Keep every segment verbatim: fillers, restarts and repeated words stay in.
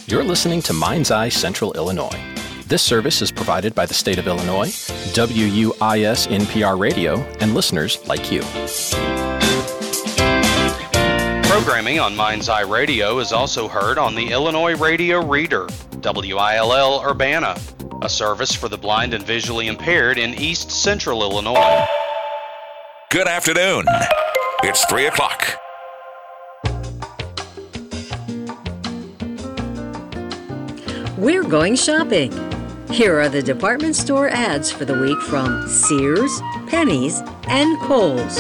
You're listening to Mind's Eye Central Illinois. This service is provided by the state of Illinois, W U I S N P R Radio, and listeners like you. Programming on Mind's Eye Radio is also heard on the Illinois Radio Reader, W I L L Urbana, a service for the blind and visually impaired in East Central Illinois. Good afternoon. It's three o'clock. We're going shopping. Here are the department store ads for the week from Sears, Penny's, and Kohl's.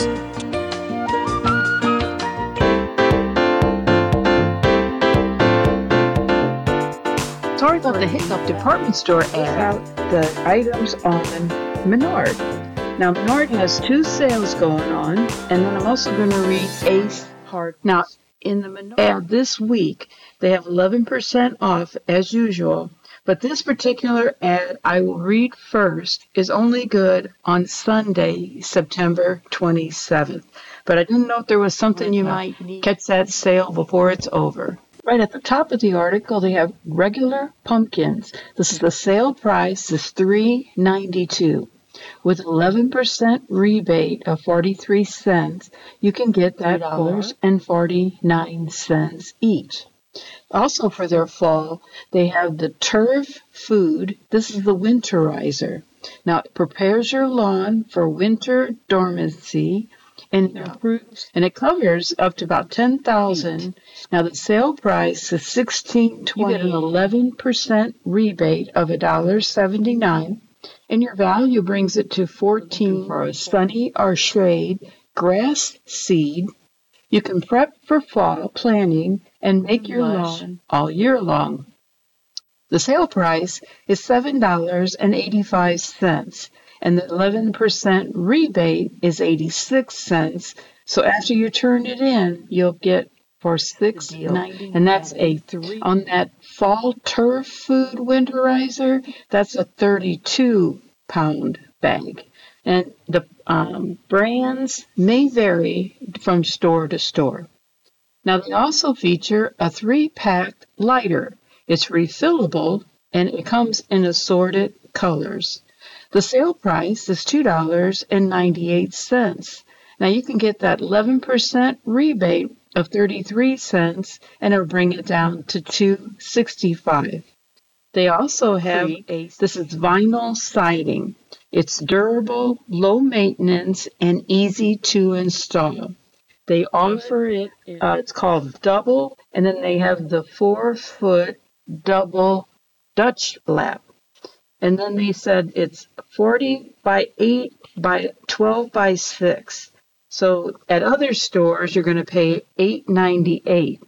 Sorry about the hiccup. Department store ad. The items on Menard. Now, Menard has two sales going on, and then I'm also going to read Ace Hard. Now, in the Menard ad this week, they have eleven percent off as usual, but this particular ad I will read first is only good on Sunday, September twenty-seventh. But I didn't know if there was something you might need. Catch that sale before it's over. Right at the top of the article, they have regular pumpkins. This is the sale price is three ninety-two. With eleven percent rebate of forty-three cents, you can get that one dollar and forty-nine cents each. Also for their fall, they have the Turf Food. This is the winterizer. Now, it prepares your lawn for winter dormancy, and it improves, and it covers up to about ten thousand. Now, the sale price is sixteen twenty. You get an eleven percent rebate of one dollar seventy-nine. And your value brings it to fourteen for a sunny or shade grass seed. You can prep for fall planting and make your lawn all year long. The sale price is seven dollars and eighty-five cents, and the eleven percent rebate is eighty-six cents. So after you turn it in, you'll get for six ninety-nine, and that's a three on that fall turf food winterizer. That's a thirty-two pound bag, and the um, brands may vary from store to store. Now, they also feature a three-pack lighter. It's refillable, and it comes in assorted colors. The sale price is two dollars and ninety-eight cents. Now, you can get that eleven percent rebate of thirty-three cents, and it'll bring it down to two sixty-five. They also have, a, this is vinyl siding. It's durable, low maintenance, and easy to install. They offer it, uh, it's called double, and then they have the four-foot double Dutch lap. And then they said it's forty by eight by twelve by six. So at other stores, you're going to pay eight ninety-eight.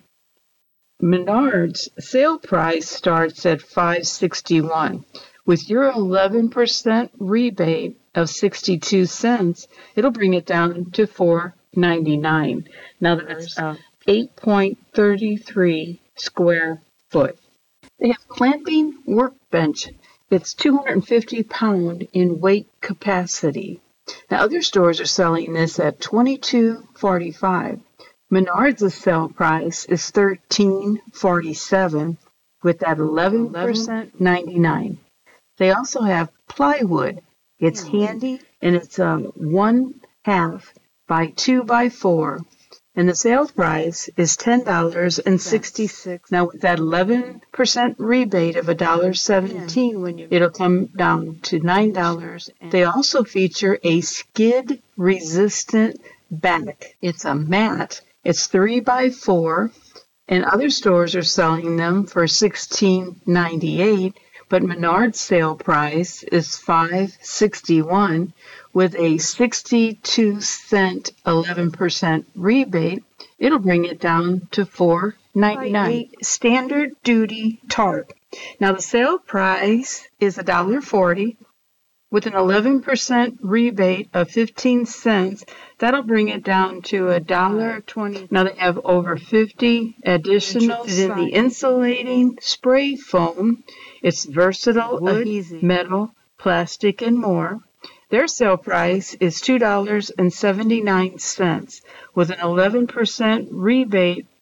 Menard's sale price starts at five sixty-one. With your eleven percent rebate of sixty-two cents, it'll bring it down to four ninety-nine. Now that's uh, eight point three three square foot. They have clamping workbench. It's two hundred fifty pound in weight capacity. Now, other stores are selling this at twenty-two forty-five. Menard's sale price is thirteen forty-seven with that eleven percent ninety-nine. They also have plywood. It's handy, and it's um, one half by two by four. And the sale price is ten dollars and sixty-six cents. Now, with that eleven percent rebate of one dollar seventeen, when you, it'll come down to nine dollars. They also feature a skid-resistant back. It's a mat. It's three by four, and other stores are selling them for sixteen ninety-eight, but Menard's sale price is five sixty-one with a sixty-two cent eleven percent rebate. It'll bring it down to four ninety-nine. Standard duty tarp. Now, the sale price is one dollar forty. With an eleven percent rebate of fifteen cents, that'll bring it down to one dollar twenty. Now, they have over fifty additional in the insulating spray foam. It's versatile, wood, metal, plastic, and more. Their sale price is two dollars and seventy-nine cents with an eleven percent rebate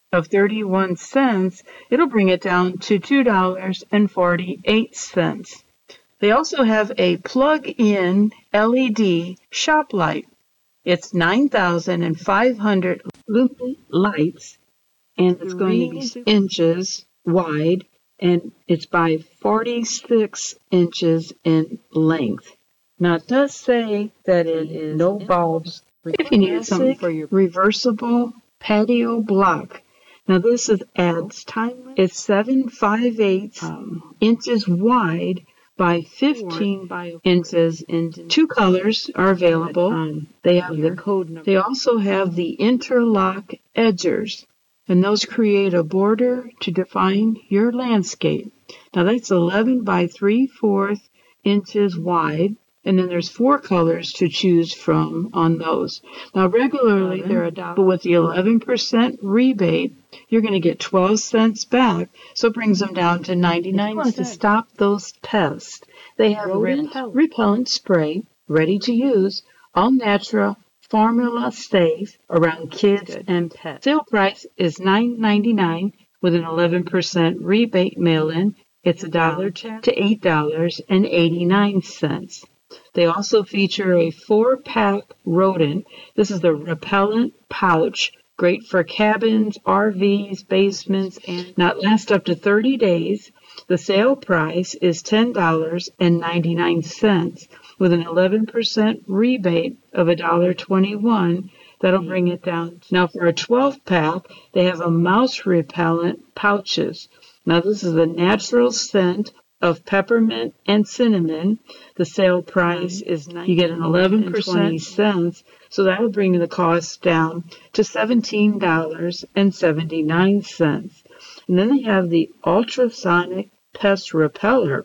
of thirty-one cents, it'll bring it down to two dollars and forty-eight cents. They also have a plug-in L E D shop light. It's nine thousand five hundred lumen lights, and it's going to be inches wide, and it's by forty-six inches in length. Now, it does say that it is no bulbs. If you need something for your reversible patio block. Now, this is adds time. It's seven five eighths um, inches wide by fifteen inches. In two colors are available. Um, they have the code number. They also have the interlock edgers, and those create a border to define your landscape. Now, that's eleven by three fourths inches wide. And then there's four colors to choose from on those. Now, regularly they're a dollar, but with the eleven percent rebate, you're going to get twelve cents back, so it brings them down to ninety-nine cents. To stop those pests, they have repellent. repellent spray ready to use, all natural, formula safe, around kids Good. and pets. Sale price is nine ninety-nine with an eleven percent rebate mail-in. It's a dollar to eight dollars and eighty-nine cents. They also feature a four-pack rodent. This is the repellent pouch, great for cabins, R Vs, basements, and not last up to thirty days. The sale price is ten dollars and ninety-nine cents with an eleven percent rebate of one dollar and twenty-one cents. That'll bring it down. Now, for a twelve-pack, they have a mouse repellent pouches. Now, this is a natural scent of peppermint and cinnamon. The sale price is you get an eleven percent cents, so that'll bring the cost down to seventeen dollars and seventy-nine cents. And then they have the ultrasonic pest repeller.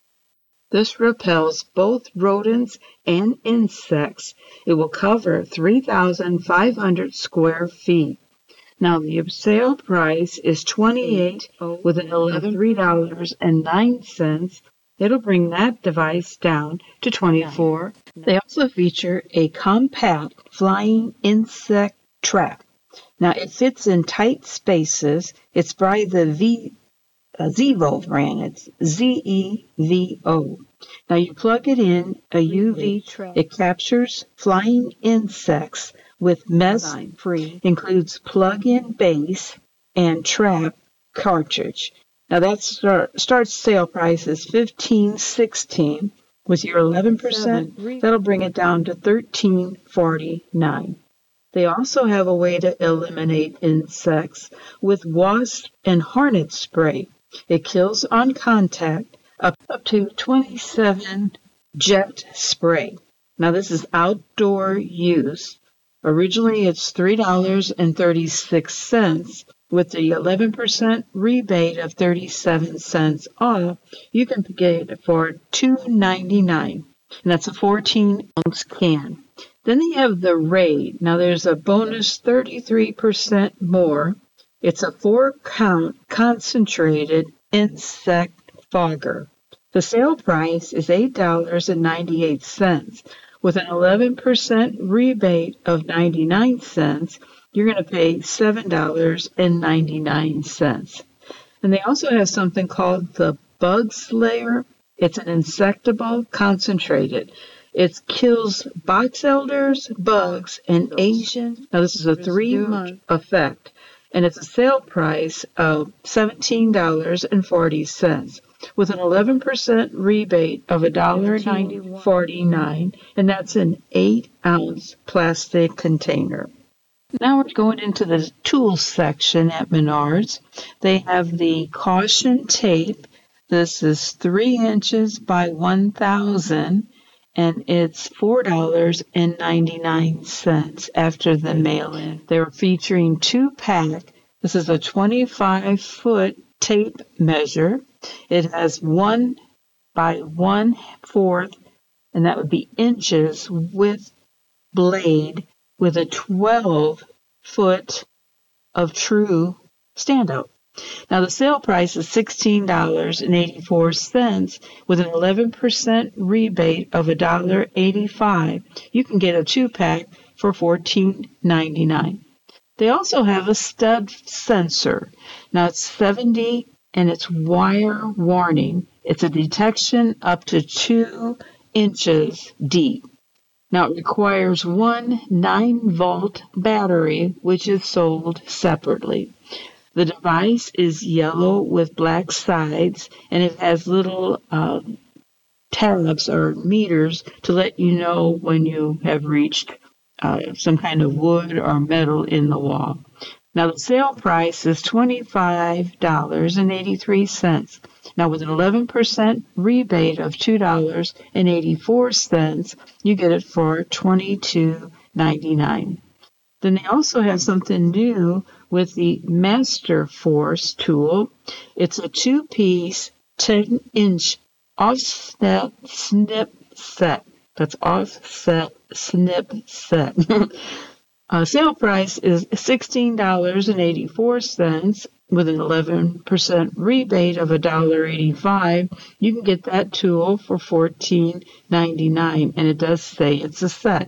This repels both rodents and insects. It will cover three thousand five hundred square feet. Now, the sale price is twenty-eight dollars with an eleven three dollars and nine cents. It'll bring that device down to twenty-four dollars. They also feature a compact flying insect trap. Now, it fits in tight spaces. It's by the v, uh, Zevo brand. It's Z E V O. Now, you plug it in, a U V. It captures flying insects with mess free, includes plug-in base and trap cartridge. Now that start, starts sale price is fifteen sixteen with your eleven percent. That'll bring it down to thirteen forty-nine. They also have a way to eliminate insects with wasp and hornet spray. It kills on contact up, up to twenty-seven jet spray. Now this is outdoor use. Originally, it's three dollars and thirty-six cents. With the eleven percent rebate of thirty-seven cents off, you can get it for two ninety-nine, and that's a fourteen ounce can. Then they have the Raid. Now, there's a bonus thirty-three percent more. It's a four-count concentrated insect fogger. The sale price is eight dollars and ninety-eight cents. With an eleven percent rebate of ninety-nine cents, you're going to pay seven dollars and ninety-nine cents. And they also have something called the Bug Slayer. It's an insectable concentrated. It kills box elders, bugs, and Asian. Now, this is a three-month effect, and it's a sale price of seventeen dollars and forty cents. With an eleven percent rebate of one dollar and forty-nine cents, and that's an eight ounce plastic container. Now we're going into the tools section at Menards. They have the caution tape. This is three inches by one thousand, and it's four dollars and ninety-nine cents after the mail-in. They're featuring two-pack. This is a twenty-five foot tape measure. It has one by one fourth, and that would be inches with blade with a twelve foot of true standout. Now the sale price is sixteen dollars and eighty-four cents with an eleven percent rebate of one dollar and eighty-five cents. You can get a two-pack for fourteen ninety-nine. They also have a stud sensor. Now it's seventy and it's wire warning. It's a detection up to two inches deep. Now it requires one nine volt battery, which is sold separately. The device is yellow with black sides, and it has little uh, tabs or meters to let you know when you have reached uh, some kind of wood or metal in the wall. Now the sale price is twenty-five dollars and eighty-three cents. Now with an eleven percent rebate of two dollars and eighty-four cents, you get it for twenty-two dollars and ninety-nine cents. Then they also have something new with the Master Force tool. It's a two-piece ten inch offset snip set. That's offset snip set. uh, sale price is sixteen dollars and eighty-four cents with an eleven percent rebate of one dollar and eighty-five cents. You can get that tool for fourteen dollars and ninety-nine cents, and it does say it's a set.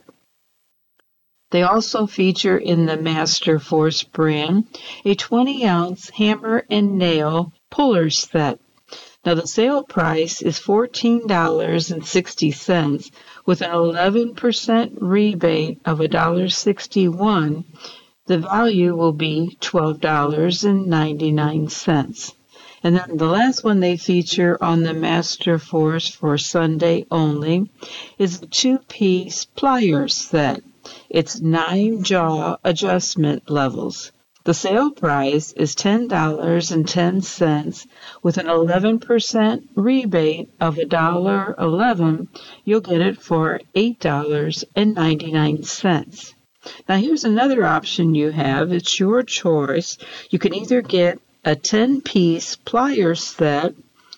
They also feature in the Master Force brand a twenty ounce hammer and nail puller set. Now the sale price is fourteen dollars and sixty cents with an eleven percent rebate of one dollar and sixty-one cents. The value will be twelve dollars and ninety-nine cents. And then the last one they feature on the Master Force for Sunday only is a two-piece pliers set. It's nine jaw adjustment levels. The sale price is ten dollars and ten cents with an eleven percent rebate of one dollar and eleven cents. You'll get it for eight dollars and ninety-nine cents. Now here's another option you have. It's your choice. You can either get a ten-piece pliers set,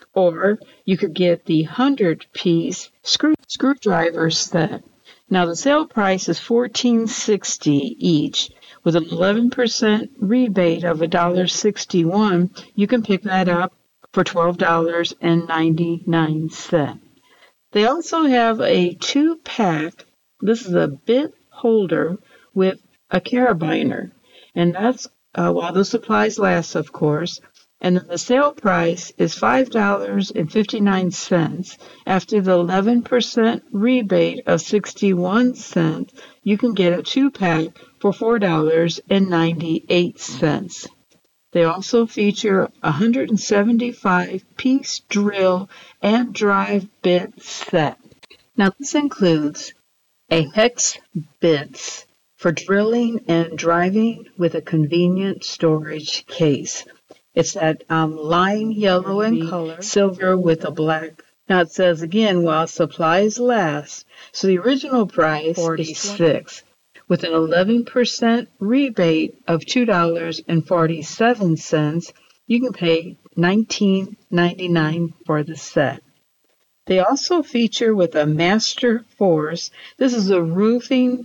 or you could get the one hundred-piece screw screwdriver set. Now the sale price is fourteen sixty each. With an eleven percent rebate of one dollar and sixty-one cents, you can pick that up for twelve dollars and ninety-nine cents. They also have a two-pack. This is a bit holder with a carabiner, and that's uh, while the supplies last, of course. And then the sale price is five dollars and fifty-nine cents. After the eleven percent rebate of sixty-one cents, you can get a two-pack for four dollars and ninety-eight cents. They also feature a one hundred seventy-five piece drill and drive bit set. Now this includes a hex bits for drilling and driving with a convenient storage case. It's that um, lime yellow in color, silver with a black. Now it says again, while supplies last. So the original price is six, with an eleven percent rebate of two dollars and forty-seven cents. You can pay nineteen ninety-nine for the set. They also feature with a Master Force. This is a roofing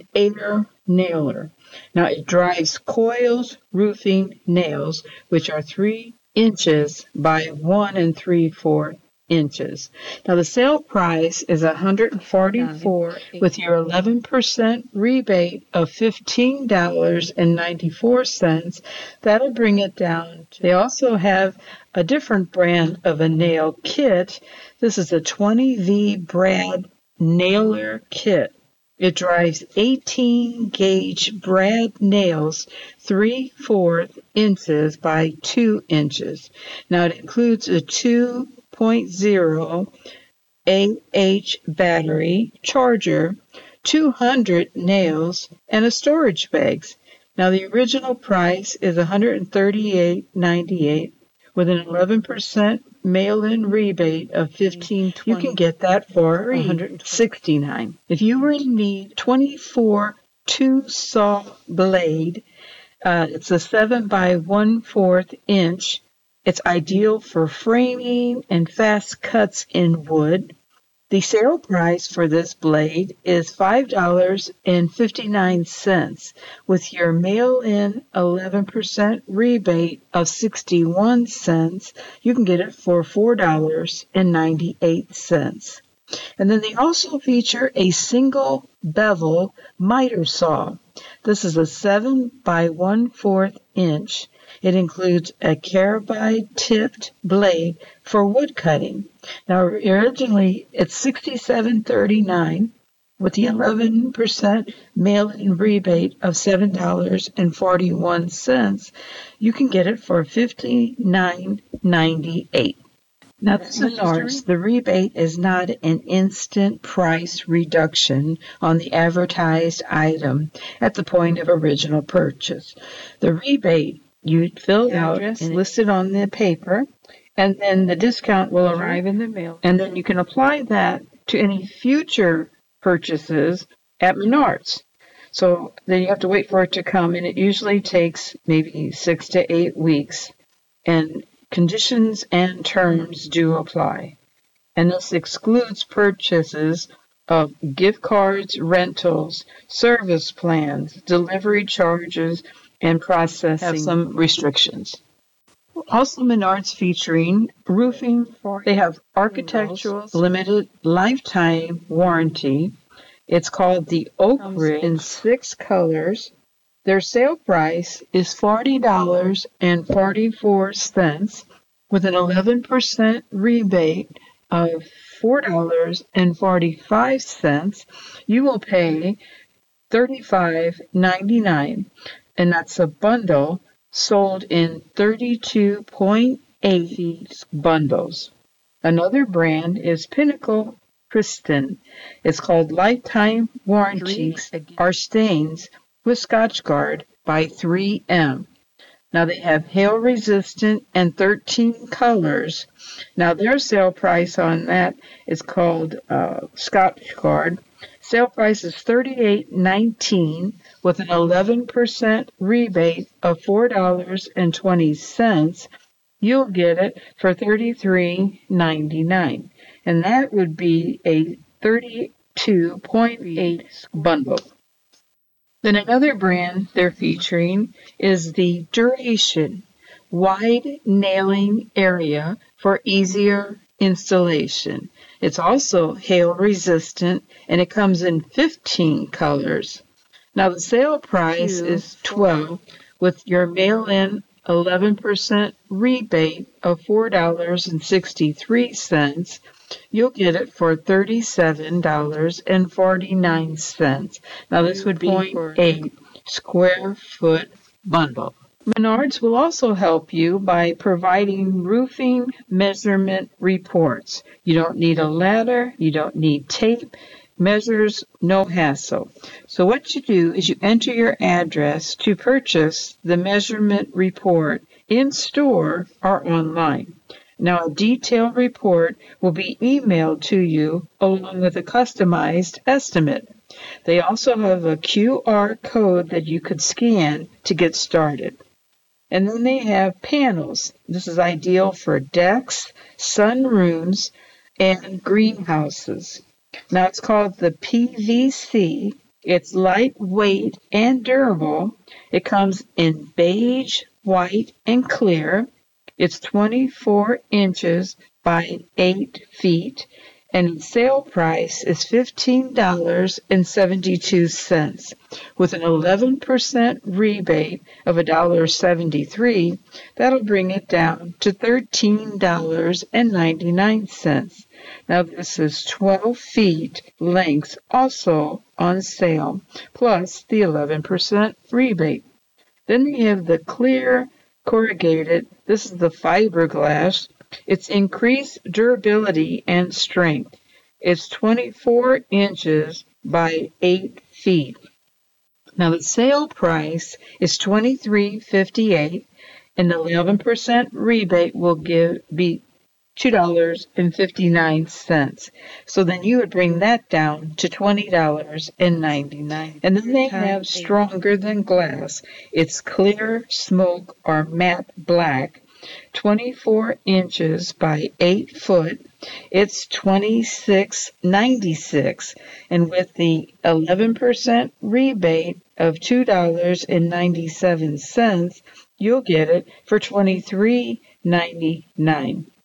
air nailer. Now it drives coiled roofing nails, which are three inches by one and three-fourths inches. Now the sale price is one hundred forty-four dollars with your eleven percent rebate of fifteen dollars and ninety-four cents. That'll bring it down. They also have a different brand of a nail kit. This is a twenty V brad nailer kit. It drives eighteen gauge brad nails, three-fourths inches by two inches. Now it includes a two point oh A H battery, charger, two hundred nails, and a storage bags. Now the original price is one hundred thirty-eight ninety-eight. With an eleven percent mail-in rebate of fifteen twenty, you can get that for one hundred sixty-nine dollars. If you were in need, twenty-four two-saw blade. Uh, it's a seven by one-fourth inch. It's ideal for framing and fast cuts in wood. The sale price for this blade is five dollars and fifty-nine cents. With your mail-in eleven percent rebate of sixty-one cents, you can get it for four dollars and ninety-eight cents. And then they also feature a single bevel miter saw. This is a seven by one fourth inch. It includes a carbide tipped blade for wood cutting. Now originally it's sixty-seven thirty-nine with the eleven percent mail-in rebate of seven dollars and forty-one cents. You can get it for fifty-nine ninety-eight. Now, this Menards, the rebate is not an instant price reduction on the advertised item at the point of original purchase. The rebate you fill out and listed on the paper, and then the discount will arrive in the mail, and then you can apply that to any future purchases at Menards. So then you have to wait for it to come, and it usually takes maybe six to eight weeks. And conditions and terms do apply. And this excludes purchases of gift cards, rentals, service plans, delivery charges, and processing. Have some restrictions. Also, Menards featuring roofing. They have architectural limited lifetime warranty. It's called the Oak Ridge in six colors. Their sale price is forty dollars and forty-four cents with an eleven percent rebate of four dollars and forty-five cents. You will pay thirty-five ninety-nine, and that's a bundle sold in thirty-two point eight bundles. Another brand is Pinnacle Kristen. It's called Lifetime Warranties Are Stains with Scotchgard by three M. Now they have hail resistant and thirteen colors. Now their sale price on that is called uh, Scotchgard. Sale price is thirty-eight nineteen with an eleven percent rebate of four dollars and twenty cents. You'll get it for thirty-three ninety-nine, and that would be a thirty-two point eight bundle. Then another brand they're featuring is the Duration Wide Nailing Area for easier installation. It's also hail resistant, and it comes in fifteen colors. Now the sale price Two, is twelve dollars with your mail-in eleven percent rebate of four dollars and sixty-three cents. You'll get it for thirty-seven dollars and forty-nine cents. Now this would be a square foot bundle. Menards will also help you by providing roofing measurement reports. You don't need a ladder, you don't need tape, measures, no hassle. So what you do is you enter your address to purchase the measurement report in store or online. Now, a detailed report will be emailed to you along with a customized estimate. They also have a Q R code that you could scan to get started. And then they have panels. This is ideal for decks, sunrooms, and greenhouses. Now, it's called the P V C. It's lightweight and durable. It comes in beige, white, and clear. It's twenty-four inches by eight feet, and its sale price is fifteen dollars and seventy-two cents. With an eleven percent rebate of one dollar and seventy-three cents, that'll bring it down to thirteen dollars and ninety-nine cents. Now this is twelve feet length, also on sale, plus the eleven percent rebate. Then we have the clear corrugated. This is the fiberglass. It's increased durability and strength. It's twenty-four inches by eight feet. Now the sale price is twenty-three fifty-eight, and the eleven percent rebate will give be two dollars and fifty-nine cents. So then you would bring that down to twenty dollars and ninety-nine cents. And then they have stronger than glass. It's clear, smoke, or matte black, twenty-four inches by eight foot. It's twenty-six ninety-six, and with the eleven percent rebate of two dollars and ninety-seven cents, you'll get it for twenty-three ninety-nine.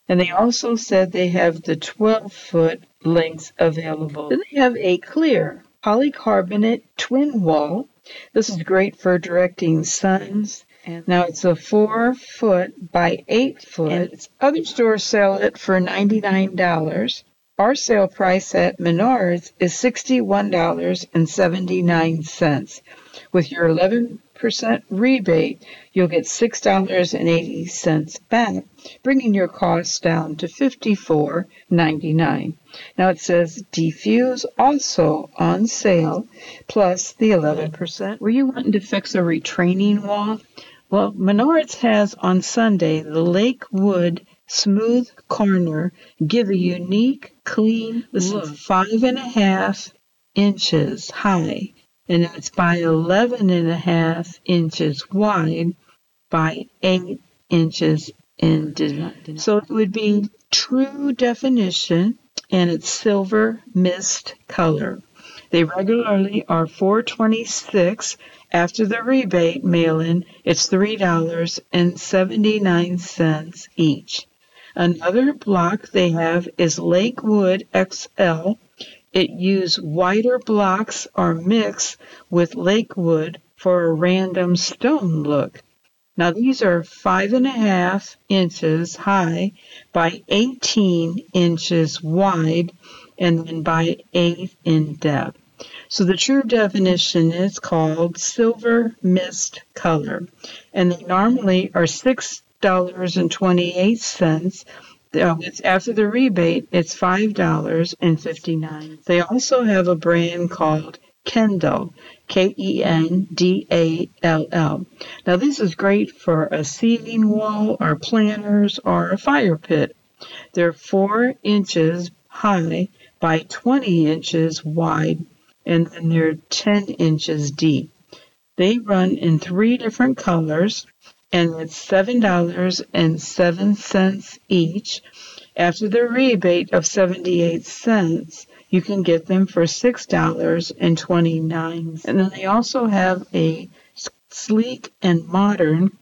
And they also said they have the twelve-foot lengths available. Then they have a clear polycarbonate twin wall. This is great for directing suns. Now it's a four foot by eight foot. And other stores sell it for ninety-nine dollars. Our sale price at Menards is sixty-one dollars and seventy-nine cents. With your eleven percent rebate, you'll get six dollars and eighty cents back, bringing your costs down to fifty-four ninety-nine. Now it says Diffuse also on sale, plus the eleven percent. Were you wanting to fix a retraining wall? Well, Menards has on Sunday the Lakewood Smooth Corner give a unique, clean look. Five and a half inches high, and it's by eleven and a half inches wide by eight inches in design. So it would be true definition, and it's silver mist color. They regularly are four dollars and twenty-six cents. After the rebate mail-in, it's three dollars and seventy-nine cents each. Another block they have is Lakewood X L. It uses wider blocks or mix with Lakewood for a random stone look. Now these are five and a half inches high by eighteen inches wide and then by eight in depth. So the true definition is called silver mist color, and they normally are six dollars and twenty-eight cents. It's after the rebate, it's five dollars and fifty-nine cents. They also have a brand called Kendall, K E N D A L L. Now this is great for a ceiling wall or planters or a fire pit. They're four inches high by twenty inches wide, and then they're ten inches deep. They run in three different colors, and it's seven dollars and seven cents each. After the rebate of seventy-eight cents, you can get them for six dollars and twenty-nine cents. And then they also have a sleek and modern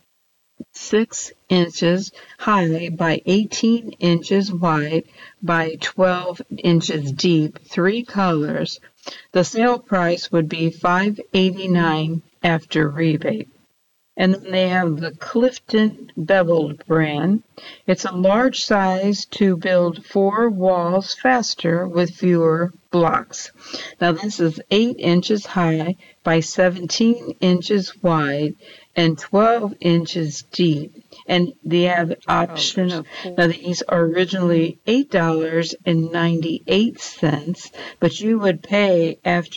six inches high by eighteen inches wide by twelve inches deep, three colors. The sale price would be five dollars and eighty-nine cents after rebate. And then they have the Clifton Beveled brand. It's a large size to build four walls faster with fewer blocks. Now this is eight inches high by seventeen inches wide and twelve inches deep. And they have the option of, now these are originally eight dollars and ninety-eight cents, but you would pay after